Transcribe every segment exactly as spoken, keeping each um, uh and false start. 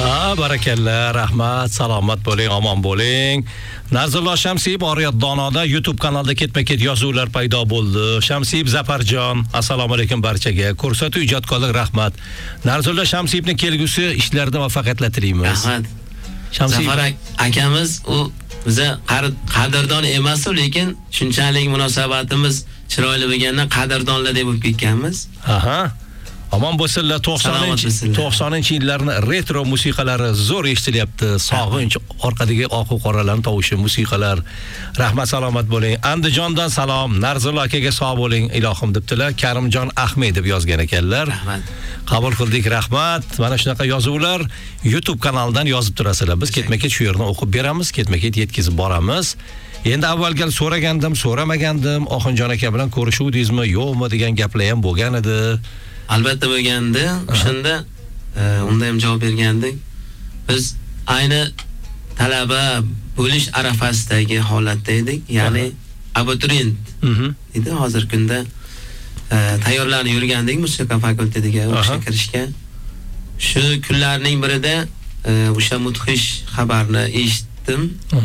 Ha, barakalla, rahmat, salomat bo'ling, omon bo'ling. Nazirullo Shamsiyev Oriyat Donoda YouTube kanalida ketma-ket yozuvlar paydo bo'ldi. Shamsiyev Zafarjon, assalomu alaykum barchaga. Ko'rsatuv ijodkorlik rahmat. Nazirullo Shamsiyevning kelgusi ishlarida muvaffaqiyatlar tilaymiz. Rahmat. Zafar akamiz u biza qadrdon emas, lekin shunchalik munosabatimiz chiroyli bo'lgandan qadrdonlar deb bo'lib ketganmiz. Aha. Omon bo'lsinlar. to'qsoninchi yillarni retro musiqalari zo'r eshitilyapti. Sog'inch, orqadagi oq qoralarning tovushi, musiqalar. Rahmat, salomat bo'ling. Andijondan salom. Narzullo akaga sog' bo'ling, ilohim debdilar. Karimjon Ahmedov yozgan ekanlar. Rahmat. Qabul qildik, rahmat. Mana shunaqa yozuvlar YouTube kanalidan yozib turasizlar. Biz ketma-ket shu yerni o'qib beramiz, ketma-ket yetkazib boramiz. Endi avvalgal so'ragandim, so'ramagandim. Oxunjon aka bilan ko'rishuvdingizmi, yo'qmi degan gaplar ham bo'lgan edi. Albatta bo'lganda, o'shanda unda ham javob bergandik. Biz ayni talaba bo'lish arafasidagi holatda edik, ya'ni abituriyent edi. Hozir kunda tayyorlanib yurgandik musiqa fakultetiga o'sha kirishga. Shu kunlarning birida o'sha mudhish xabarni eshitdim.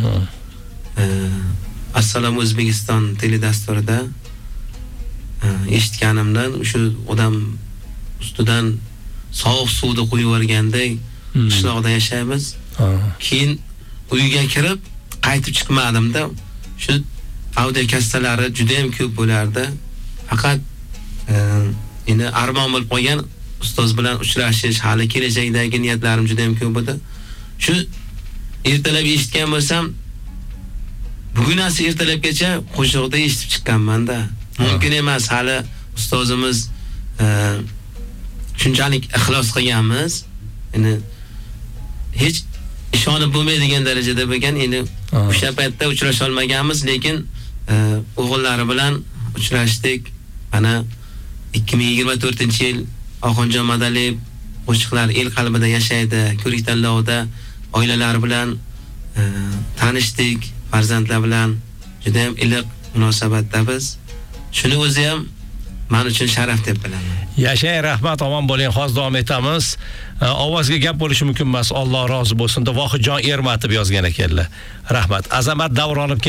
Assalomu O'zbekiston teledasturida eshitganimdan shu odam ustidan sovuq suvni qo'yib yuborgandek qishloqda yashaymiz. Keyin uyga kirib qaytib chiqmadimda. Shu audio kassalari juda ham ko'p bo'lardi. Faqat endi armon bo'lib qolgan ustoz bilan uchrashish, hali kelajakdagi niyatlarim juda ham ko'p edi. Shu ertalab eshitgan bo'lsam, bugunasi ertalabgacha qo'shiqda eshitib chiqqanman-da. Mumkin emas, hali ustozimiz shunchalik ixlos qilganmiz. Endi hech ishonib bo'lmaydigan darajada bo'lgan. Endi o'sha paytda uchrasha olmaganmiz, lekin o'g'illari bilan uchrashdik. Mana ikki ming yigirma to'rtinchi yil Oxunjon Madaliyev qo'shiqlar el qalbida yashaydi. Ko'rik tanlovida oilalar bilan tanishdik, farzandlar bilan juda ham iliq munosabatda biz. Shuni o'zi ham men uchun sharaf deb bilaman. Yashang, rahmat, omon bo'ling, hozir davom etamiz. Ovozga gap bo'lishi mumkin emas. Alloh rozi bo'lsin deb Vohidjon Ermatov yozgan ekanlar. Rahmat. Azamat Davronov